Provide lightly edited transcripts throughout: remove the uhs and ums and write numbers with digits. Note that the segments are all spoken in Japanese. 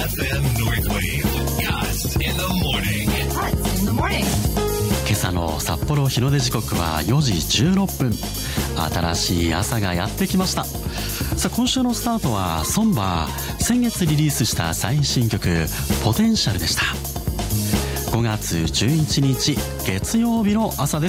FM Northwave Yachts in the morning. Yachts in the morning. 今朝の札幌日の出時刻は4時16分。新しい朝がやってきました。さあ今週のスタートはソンバー、先月リリースした最新曲ポテンシャルでした。5月11日月曜日の朝です。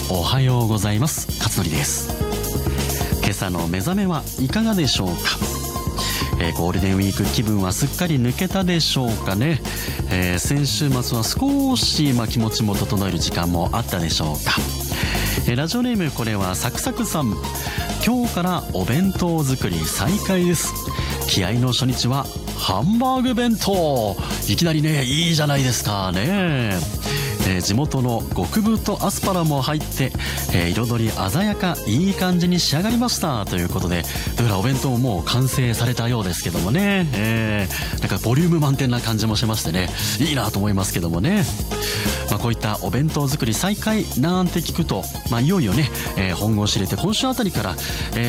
おはようございます。勝則です。今朝の目覚めはいかがでしょうか。ゴールデンウィーク気分はすっかり抜けたでしょうかね。先週末は少し気持ちも整える時間もあったでしょうか。ラジオネームこれはサクサクさん。今日からお弁当作り再開です。気合の初日はハンバーグ弁当。いきなりね、いいじゃないですかね。地元の極太アスパラも入って、彩り鮮やかいい感じに仕上がりましたということで、どうやらお弁当ももう完成されたようですけどもね、なんかボリューム満点な感じもしましてね、いいなと思いますけどもね。こういったお弁当作り再開なんて聞くと、いよいよね、本腰入れて今週あたりから、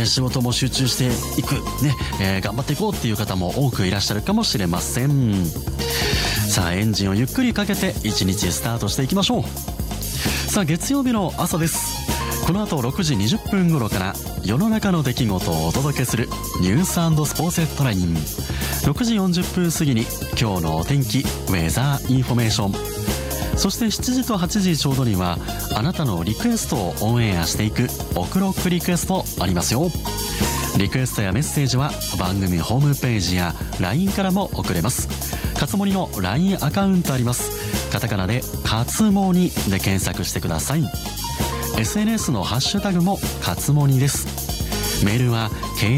仕事も集中していくね、頑張っていこうっていう方も多くいらっしゃるかもしれません。さあエンジンをゆっくりかけて一日スタートしていきましょう。さあ月曜日の朝です。この後6時20分頃から世の中の出来事をお届けするニュース&スポーツヘッドライン。6時40分過ぎに今日のお天気ウェザーインフォメーション。そして7時と8時ちょうどにはあなたのリクエストをオンエアしていくオクロックリクエストありますよ。リクエストやメッセージは番組ホームページや LINE からも送れます。かつもりの LINE アカウントあります。カタカナでかつもにで検索してください。 SNS のハッシュタグもかつもにです。メールは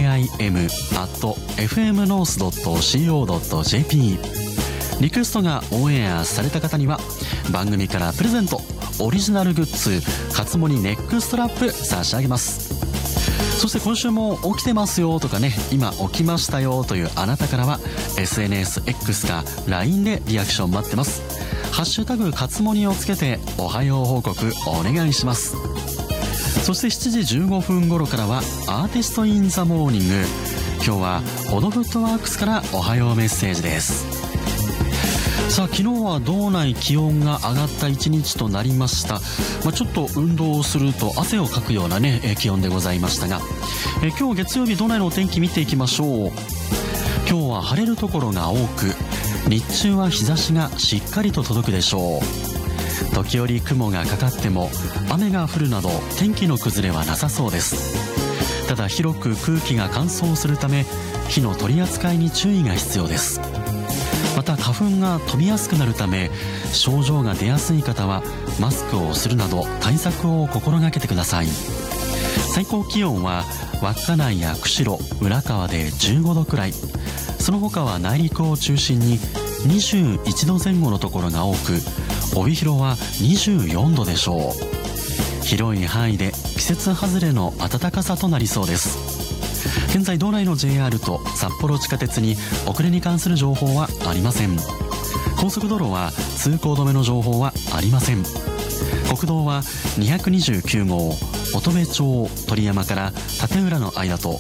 kim@fmnorth.co.jp。 リクエストがオンエアされた方には番組からプレゼントオリジナルグッズかつもにネックストラップ差し上げます。そして今週も起きてますよとかね、今起きましたよというあなたからは SNSX か LINE でリアクション待ってます。ハッシュタグかつもにをつけておはよう報告お願いします。そして7時15分頃からはアーティストインザモーニング。今日はオドフットワークスからおはようメッセージです。さあ昨日は道内気温が上がった一日となりました。ちょっと運動をすると汗をかくようなね気温でございましたが、今日月曜日道内のお天気見ていきましょう。今日は晴れるところが多く、日中は日差しがしっかりと届くでしょう。時折雲がかかっても雨が降るなど天気の崩れはなさそうです。ただ広く空気が乾燥するため火の取り扱いに注意が必要です。また花粉が飛びやすくなるため症状が出やすい方はマスクをするなど対策を心がけてください。最高気温は稚内や釧路、浦河で15度くらい、その他は内陸を中心に21度前後のところが多く、帯広は24度でしょう。広い範囲で季節外れの暖かさとなりそうです。現在道内の JR と札幌地下鉄に遅れに関する情報はありません。高速道路は通行止めの情報はありません。国道は229号乙部町鳥山から立浦の間と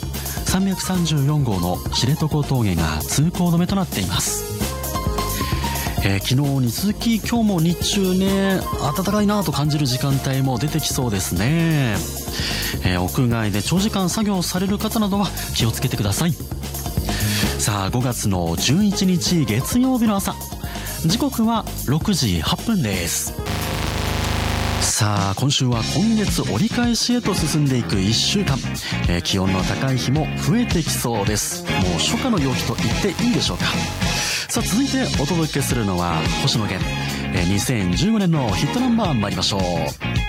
334号の知床峠が通行止めとなっています。昨日に続き今日も日中ね暖かいなと感じる時間帯も出てきそうですね。屋外で長時間作業される方などは気をつけてください。さあ5月の11日月曜日の朝、時刻は6時8分です。さあ今週は今月折り返しへと進んでいく1週間、気温の高い日も増えてきそうです。もう初夏の陽気と言っていいでしょうか。さあ続いてお届けするのは星野源、2015年のヒットナンバー参りましょう。